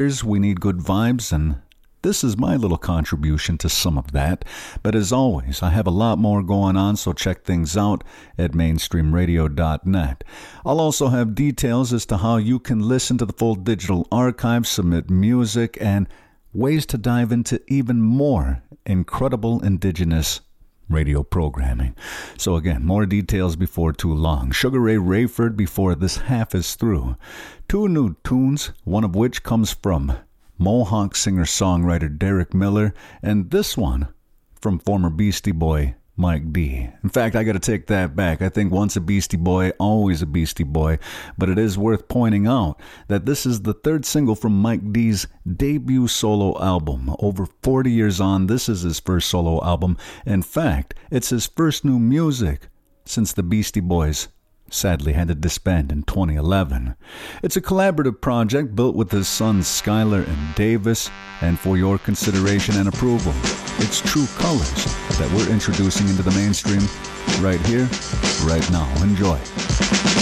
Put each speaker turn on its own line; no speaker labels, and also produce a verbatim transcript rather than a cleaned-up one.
We need good vibes, and this is my little contribution to some of that. But as always, I have a lot more going on, so check things out at mainstream radio dot net. I'll also have details as to how you can listen to the full digital archive, submit music, and ways to dive into even more incredible indigenous radio programming. So again, more details before too long. Sugar Ray Rayford before this half is through. Two new tunes, one of which comes from Mohawk singer-songwriter Derek Miller, and this one from former Beastie Boy Mike D. In fact, I got to take that back. I think once a Beastie Boy, always a Beastie Boy. But it is worth pointing out that this is the third single from Mike D's debut solo album. Over forty years on, this is his first solo album. In fact, it's his first new music since the Beastie Boys sadly had to disband in twenty eleven. It's a collaborative project built with his sons Skylar and Davis, and for your consideration and approval, it's True Colors that we're introducing into the mainstream right here, right now. Enjoy.